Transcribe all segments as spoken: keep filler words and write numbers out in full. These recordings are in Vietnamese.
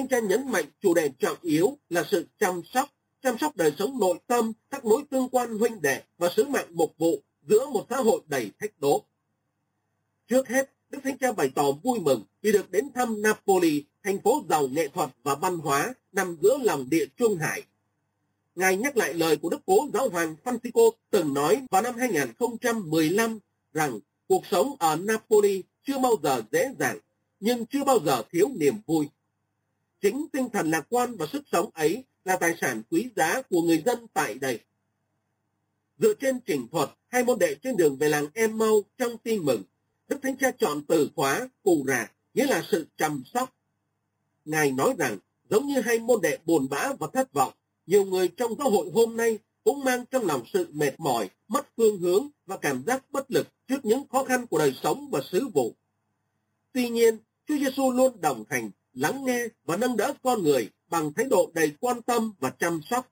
Thánh Cha nhấn mạnh chủ đề trọng yếu là sự chăm sóc, chăm sóc đời sống nội tâm, các mối tương quan huynh đệ và sứ mạng mục vụ giữa một xã hội đầy thách đố. Trước hết, Đức Thánh Cha bày tỏ vui mừng vì được đến thăm Napoli, thành phố giàu nghệ thuật và văn hóa nằm giữa lòng địa Trung Hải. Ngài nhắc lại lời của Đức Cố Giáo hoàng Francisco từng nói vào năm hai nghìn không trăm mười lăm rằng cuộc sống ở Napoli chưa bao giờ dễ dàng, nhưng chưa bao giờ thiếu niềm vui. Chính tinh thần lạc quan và sức sống ấy là tài sản quý giá của người dân tại đây. Dựa trên trình thuật, hai môn đệ trên đường về làng Emmaus trong tin mừng, Đức Thánh Cha chọn từ khóa cù rà, nghĩa là sự chăm sóc. Ngài nói rằng, giống như hai môn đệ buồn bã và thất vọng, nhiều người trong giáo hội hôm nay cũng mang trong lòng sự mệt mỏi, mất phương hướng và cảm giác bất lực trước những khó khăn của đời sống và sứ vụ. Tuy nhiên, Chúa Giêsu luôn đồng hành, lắng nghe và nâng đỡ con người bằng thái độ đầy quan tâm và chăm sóc.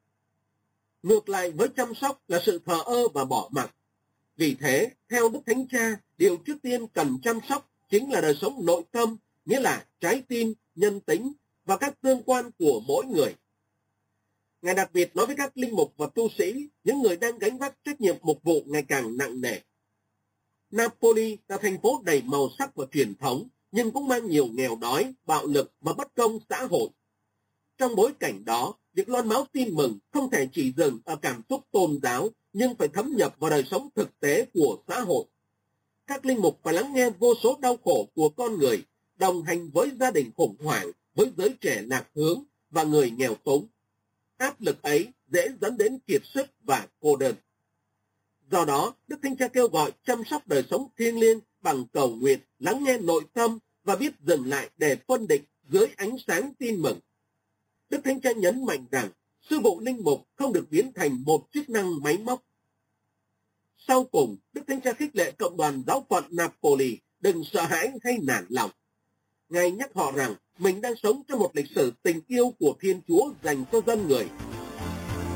Ngược lại với chăm sóc là sự thờ ơ và bỏ mặc. Vì thế, theo Đức Thánh Cha, điều trước tiên cần chăm sóc chính là đời sống nội tâm, nghĩa là trái tim, nhân tính và các tương quan của mỗi người. Ngài đặc biệt nói với các linh mục và tu sĩ, những người đang gánh vác trách nhiệm mục vụ ngày càng nặng nề. Napoli là thành phố đầy màu sắc và truyền thống, nhưng cũng mang nhiều nghèo đói, bạo lực và bất công xã hội. Trong bối cảnh đó, việc loan báo tin mừng không thể chỉ dừng ở cảm xúc tôn giáo, nhưng phải thấm nhập vào đời sống thực tế của xã hội. Các linh mục phải lắng nghe vô số đau khổ của con người, đồng hành với gia đình khủng hoảng, với giới trẻ lạc hướng và người nghèo túng. Áp lực ấy dễ dẫn đến kiệt sức và cô đơn. Do đó, Đức Thánh Cha kêu gọi chăm sóc đời sống thiêng liêng bằng cầu nguyện, lắng nghe nội tâm và biết dừng lại để phân định dưới ánh sáng tin mừng. Đức Thánh Cha nhấn mạnh rằng sư vụ linh mục không được biến thành một chức năng máy móc. Sau cùng, Đức Thánh Cha khích lệ cộng đoàn giáo phận Napoli đừng sợ hãi hay nản lòng. Ngài nhắc họ rằng mình đang sống trong một lịch sử tình yêu của Thiên Chúa dành cho dân người